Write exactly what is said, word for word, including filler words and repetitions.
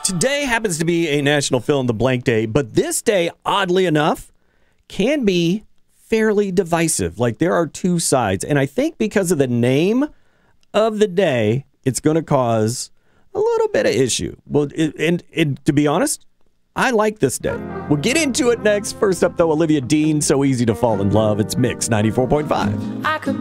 Today happens to be a National Fill in the Blank Day, but this day, oddly enough, can be fairly divisive. Like, there are two sides. And I think because of the name of the day, it's going to cause a little bit of issue. Well, it, and, and to be honest, I like this day. We'll get into it next. First up, though, Olivia Dean, So Easy to Fall in Love. It's Mix ninety-four point five. I could